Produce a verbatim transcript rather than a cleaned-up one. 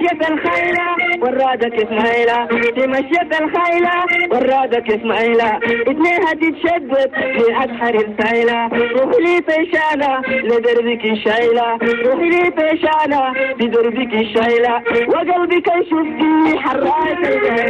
مشيت الخيلة والرادة كيف مايلة، في مشيت الخيلة والرادة كيف مايلة، اتنينها تتشدد في أسحر السايلة، روحي لي طيشانة لدربك شايلة، روحي لي طيشانة لدربك شايلة، وقلبك يشوف في حراك